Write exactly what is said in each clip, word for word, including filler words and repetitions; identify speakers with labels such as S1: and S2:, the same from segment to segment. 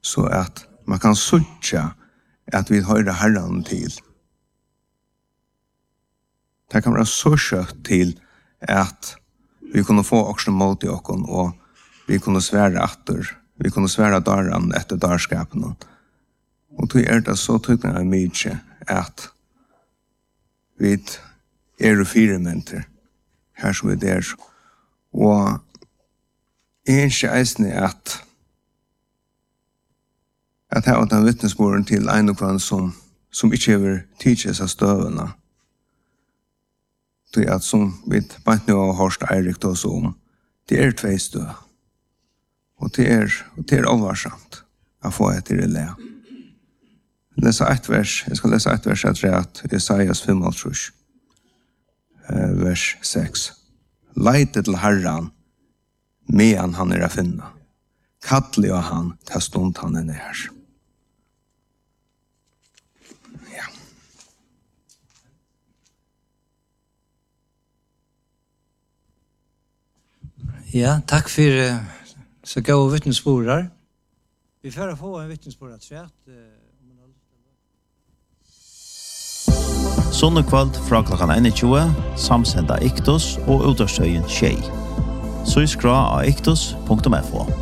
S1: så att man kan söka att vi höra Herren till. Det kan vara så kött till att vi kunde få också mot i oss och vi kunde svära åter. Vi kunde svära dörren efter dörrskapen. Och då är det så tycker jag mycket att vi är fyra människor här som vi är. Och jag är inte eisende att att jag har en vittnesmål till en och annan som, som inte över tidsjes av stövena. Det är att som vi bara nu har hört Eirik då så om, det är två stö. Och det är, och det är allvarsamt att få ett i det lä. Läsa ett vers, jag ska läsa ett vers att rätt, Jesajas fem och tre, eh, vers sex. Leite till Herran, medan han är att finna. Kattlig och han, till stund han är när. Ja.
S2: Ja, tack för uh, så goda vittnesbörd. Vi får få en vittnesbörd att säga att
S3: Sunnekvöld fra klokkan tjueen, samsenda Iktus og utastøyen Tjei. Så skra av iktus punktum f o.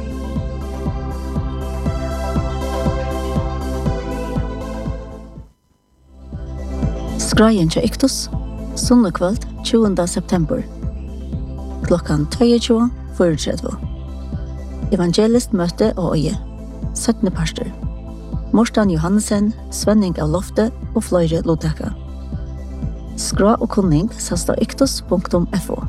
S4: Skrajen til Iktus, sunnekvöld tjuende september. Klokkan tjueto trettio. Evangelist møte og øye. syttende parster. Morsten Johannesen, Svenning av Lofte og flere lodtekka. Skra og kunning sast av iktus punktum f o.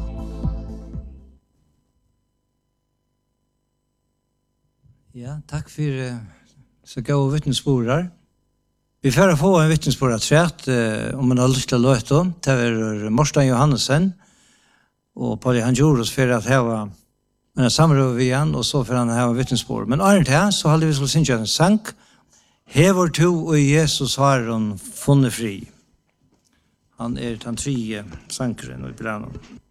S2: Ja, tack för uh, så goda vittnesbörd. Vi får få en vittnesbörd att säga uh, om man har lust att löta. Det är Morsten Johannesen och Pauli Hanjuros för att ha en samråd vi igen och så för han ha en vittnesbörd. Men annars här så hade vi skulle synka en sang. Hever to och Jesus har hon funnit fri. Han är den tredje sankeren i planen.